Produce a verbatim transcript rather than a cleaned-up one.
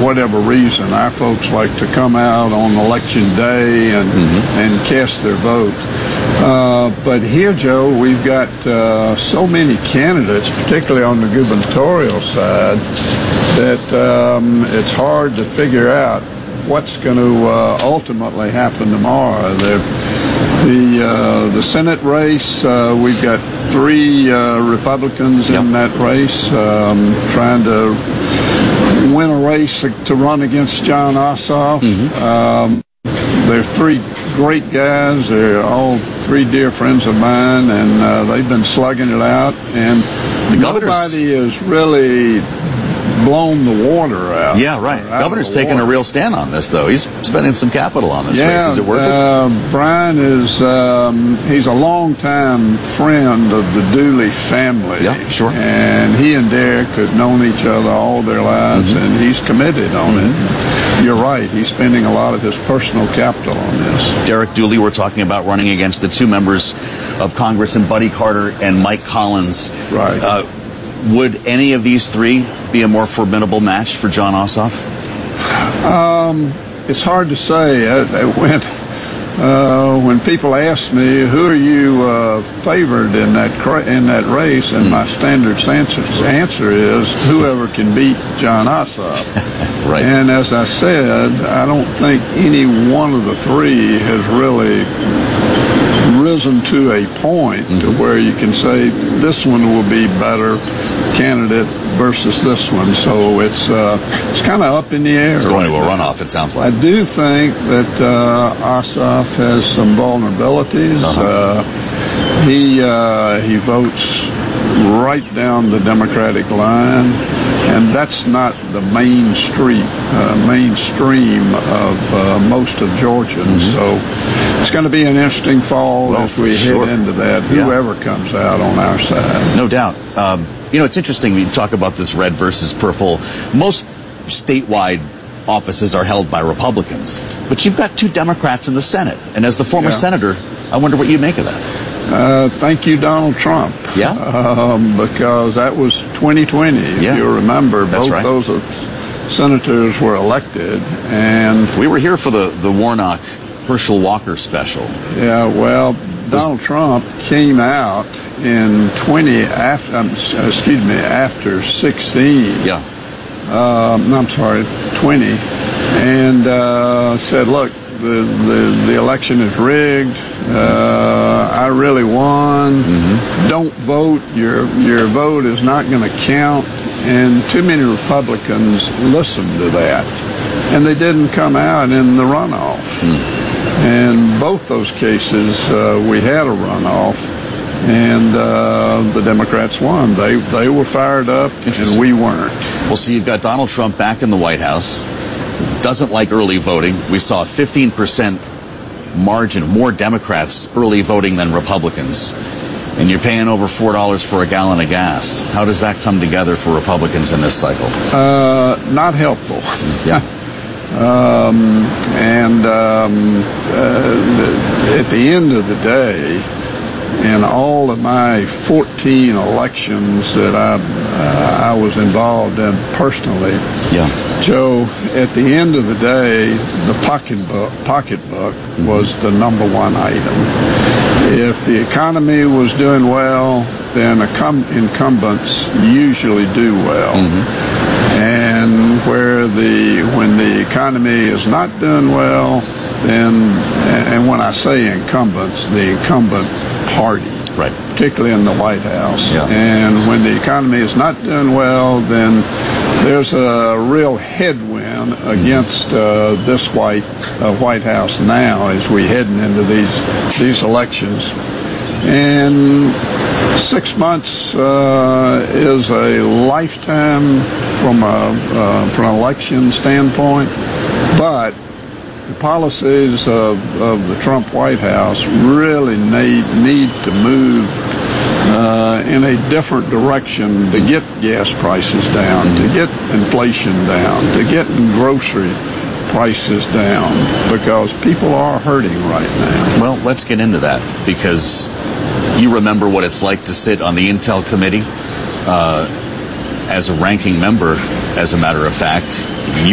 whatever reason. Our folks like to come out on election day and, mm-hmm. and cast their vote. Uh, but here, Joe, we've got uh, so many candidates, particularly on the gubernatorial side, that um, it's hard to figure out what's going to uh, ultimately happen tomorrow. The the, uh, the Senate race, uh, we've got three uh, Republicans in yep. that race um, trying to win a race to run against Jon Ossoff. Mm-hmm. Um, they're three great guys. They're all three dear friends of mine, and uh, they've been slugging it out. And the nobody has really blown the water out. Yeah, right. Out Governor's taking a real stand on this, though. He's spending some capital on this yeah, race. Is it worth uh, it? Brian is, um, he's a longtime friend of the Dooley family. Yeah, sure. And he and Derek have known each other all their lives, mm-hmm. and he's committed on mm-hmm. it. You're right. He's spending a lot of his personal capital on this. Derek Dooley, we're talking about running against the two members of Congress, and Buddy Carter and Mike Collins. Right. Uh, Would any of these three be a more formidable match for Jon Ossoff? Um, it's hard to say. I, I went, uh, when people ask me, who are you uh, favored in that cra- in that race, and mm. my standard answer, answer is whoever can beat Jon Ossoff. Right. And as I said, I don't think any one of the three has really risen to a point mm-hmm. to where you can say this one will be better candidate versus this one. So it's uh, it's kind of up in the air. It's going right to a now. runoff, it sounds like. I do think that uh, Ossoff has some vulnerabilities. Uh-huh. Uh, he uh, he votes right down the Democratic line, and that's not the main street, uh, mainstream of uh, most of Georgians. Mm-hmm. So it's going to be an interesting fall well, as we sure. head into that, whoever yeah. comes out on our side. No doubt. Um, you know, it's interesting when you talk about this red versus purple. Most statewide offices are held by Republicans, but you've got two Democrats in the Senate. And as the former yeah. senator, I wonder what you make of that. Uh, thank you, Donald Trump. Yeah. Um, because that was twenty twenty, if yeah. you remember. That's both right. those senators were elected, and we were here for the, the Warnock Herschel Walker special. Yeah, well, Donald Trump came out in twenty after, um, excuse me, after sixteen. Yeah. Um, I'm sorry, twenty, and uh, said, look, the, the the election is rigged. Uh, I really won. Mm-hmm. Don't vote. Your your vote is not going to count. And too many Republicans listened to that, and they didn't come out in the runoff. Mm. And both those cases, uh, we had a runoff, and uh, the Democrats won. They they were fired up, and we weren't. Well, so you've got Donald Trump back in the White House. Doesn't like early voting. We saw a fifteen percent margin, more Democrats early voting than Republicans. And you're paying over four dollars for a gallon of gas. How does that come together for Republicans in this cycle? Uh, not helpful. Yeah. um, and um, uh, at the end of the day, in all of my fourteen elections that I uh, I was involved in personally, yeah. Joe, at the end of the day, the pocketbook pocketbook mm-hmm. was the number one item. If the economy was doing well, then incumbents usually do well. Mm-hmm. And where the when the economy is not doing well, then, and when I say incumbents, the incumbent party, right, particularly in the White House. Yeah. And when the economy is not doing well, then there's a real headwind against uh, this White uh, White House now as we heading into these these elections. And six months uh, is a lifetime from a uh, from an election standpoint, but the policies of, of the Trump White House really need, need to move uh, in a different direction to get gas prices down, to get inflation down, to get grocery prices down, because people are hurting right now. Well, let's get into that, because you remember what it's like to sit on the Intel committee uh, as a ranking member, as a matter of fact.